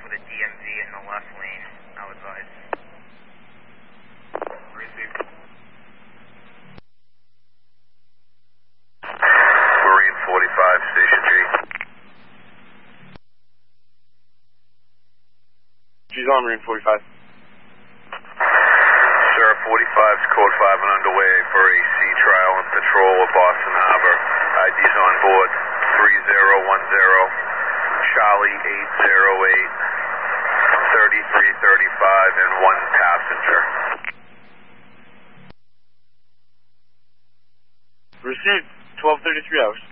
with a DMV in the left lane, I'll advise. Received. Marine 45, Station G. G's on Marine 45. Sir, 45's code 5 and underway for a sea trial and patrol of Boston Harbor. ID's on board 3010, Charlie 808, 3335, and one passenger. Received. 12:33 hours.